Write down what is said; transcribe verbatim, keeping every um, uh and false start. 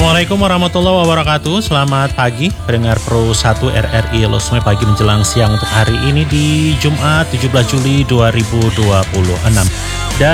Assalamualaikum warahmatullahi wabarakatuh. Selamat pagi pendengar Pro satu R R I Losme, pagi menjelang siang untuk hari ini di Jumat tujuh belas Juli dua ribu dua puluh enam. Dan